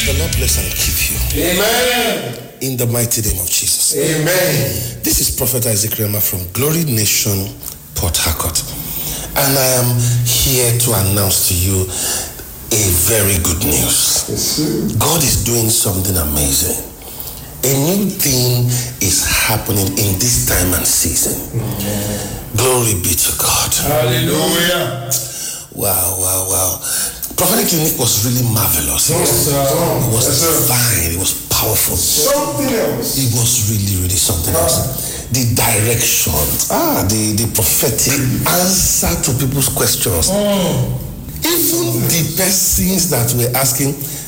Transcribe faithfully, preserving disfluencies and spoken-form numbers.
the Lord bless and keep you. Amen. In the mighty name of Jesus. Amen. This is Prophet Isaac Rema from Glory Nation, Port Harcourt. And I am here to announce to you a very good news. Yes, God is doing something amazing. A new thing is happening in this time and season. Amen. Glory be to God. Hallelujah. Wow, wow, wow. Prophetic Clinic was really marvelous. It Yes, was, sir. it was Yes, sir. divine. It was powerful. Something else. It was really, really something else. The direction, ah, the, the prophetic answer to people's questions. Mm. Even the persons that were asking,